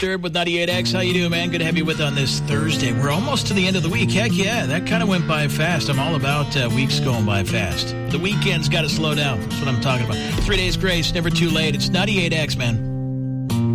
Disturbed with 98X. How you doing, man? Good to have you with on this Thursday. We're almost to the end of the week. Heck yeah, that kind of went by fast. I'm all about weeks going by fast. The weekend's got to slow down. That's what I'm talking about. 3 days grace, never too late. It's 98X, man.